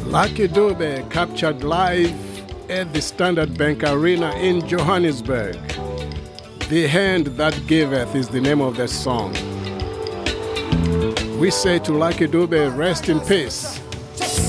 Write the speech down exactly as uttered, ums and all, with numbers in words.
Lucky Dube captured live at the Standard Bank Arena in Johannesburg. The Hand That Giveth is the name of the song. We say to Lucky Dube, rest in peace.